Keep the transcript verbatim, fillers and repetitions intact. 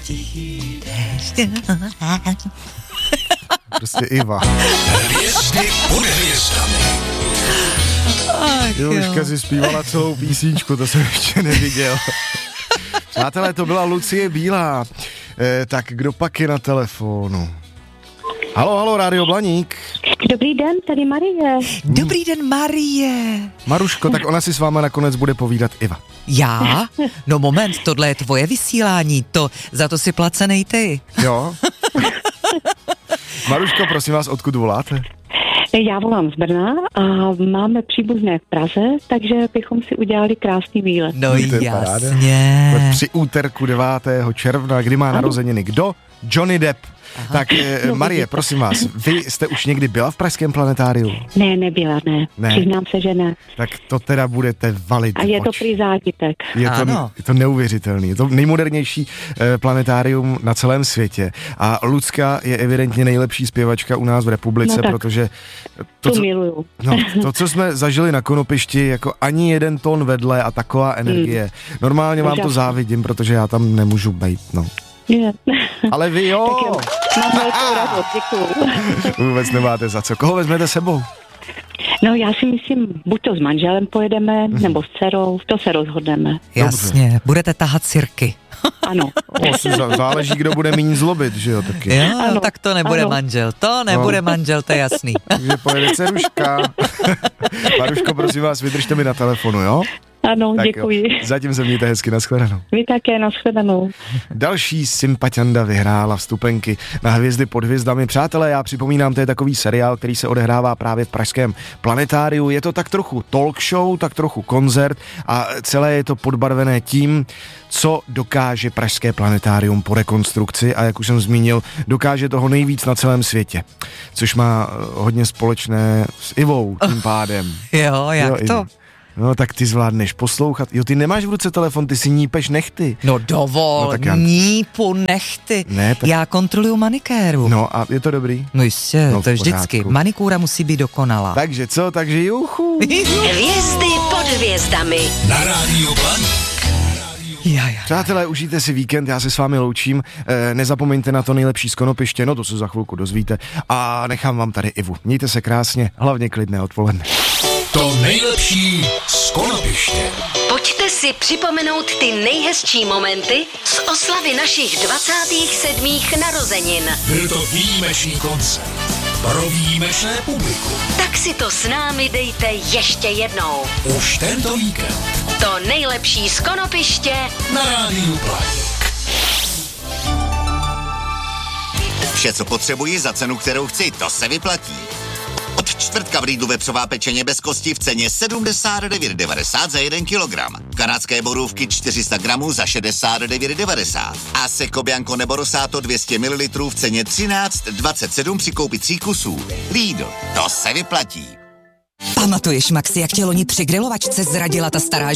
tichý déšť. Prostě Iva. Hvězdy pod hvězdami. Juliška si zpívala celou písničku, to jsem ještě neviděl. Přátelé, to byla Lucie Bílá. E, tak kdo pak je na telefonu? Halo, halo, Rádio Blaník. Dobrý den, tady Marie. Dobrý den, Marie. Maruško, tak ona si s váma nakonec bude povídat Iva. Já? No moment, tohle je tvoje vysílání, to za to si placenej ty. Jo? Maruško, prosím vás, odkud voláte? Já volám z Brna a máme příbuzné v Praze, takže bychom si udělali krásný výlet. No Paráda. jasně. Při úterku devátého června, kdy má narozeniny kdo? Johnny Depp. Aha. Tak eh, Marie, prosím vás, vy jste už někdy byla v pražském planetáriu? Ne, nebyla, ne. Ne. Přiznám se, že ne. Tak to teda budete valit. A je to oč. prý zážitek. Je to, Ano. je to neuvěřitelný. Je to nejmodernější eh, planetárium na celém světě. A Lucka je evidentně nejlepší zpěvačka u nás v republice, No tak. protože To, to, co, miluju. no, to, co jsme zažili na Konopišti, jako ani jeden tón vedle a taková energie. Normálně vám to Úžasný. závidím, protože já tam nemůžu být, no. Je. Ale vy jo! Tak jo, mám velkou radost, děkuju. Vůbec nemáte za co. Koho vezmete sebou? No já si myslím, buď to s manželem pojedeme, nebo s dcerou, to se rozhodneme. Jasně, budete tahat cirky. Ano. O, zá- záleží, kdo bude méně zlobit, že jo, taky. Jo, Ano, tak to nebude ano. manžel, to nebude No. manžel, to je jasný. Takže pojede dceruška. Maruško, prosím vás, vydržte mi na telefonu, jo? Ano, Tak děkuji. Jo. Zatím se mějte hezky, nashledanou. Vy také, nashledanou. Další sympatianda vyhrála vstupenky na Hvězdy pod hvězdami. Přátelé, já připomínám, to je takový seriál, který se odehrává právě v pražském planetáriu. Je to tak trochu talk show, tak trochu koncert a celé je to podbarvené tím, co dokáže pražské planetárium po rekonstrukci a jak už jsem zmínil, dokáže toho nejvíc na celém světě. Což má eh, hodně společné s Ivou tím pádem. Jo, jak Jo, to? Ivo. No tak ty zvládneš poslouchat. Jo, ty nemáš v ruce telefon, ty si nípeš nechty. No dovol, No tak já- nípu, nechty. Ne, tak- Já kontroluju manikéru. No a je to dobrý? No jistě, No, v to je vždycky. pořádku. Manikúra musí být dokonalá. Takže co, takže juchu. Hvězdy pod hvězdami. Na rádiu Blaník. Já, já. Přátelé, užijte si víkend, já se s vámi loučím. E, nezapomeňte na to nejlepší z Konopiště, no to se za chvilku dozvíte. A nechám vám tady Ivu. Mějte se krásně, hlavně klidné odpoledne. To nejlepší z Konopiště. Pojďte si připomenout ty nejhezčí momenty z oslavy našich dvacátých sedmých narozenin. Byl to výjimečný koncert pro výjimečné publikum. Tak si to s námi dejte ještě jednou. Už tento víkend To nejlepší z Konopiště na rádiu Blaník. Vše, co potřebuji za cenu, kterou chci, to se vyplatí. Od čtvrtka v Lidlu vepřová pečeně bez kosti v ceně sedmdesát devět devadesát za jeden kilogram. Kanadské borůvky čtyři sta gramů za šedesát devět devadesát. A Seco Bianco nebo Rosato dvě stě mililitrů v ceně třináct dvacet sedm při koupi tří kusů. Lidl, to se vyplatí. Pamatuješ, Maxi, jak tě loni při grilovačce zradila ta stará